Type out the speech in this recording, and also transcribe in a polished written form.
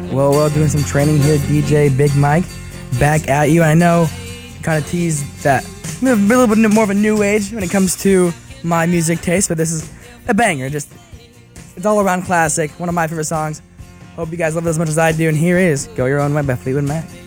Well, doing some training here, DJ Big Mike, back at you. And I know kind of teased that I'm a little bit more of a new age when it comes to my music taste, but this is a banger. It's all around classic, one of my favorite songs. Hope you guys love it as much as I do, and here is Go Your Own Way by Fleetwood Mac.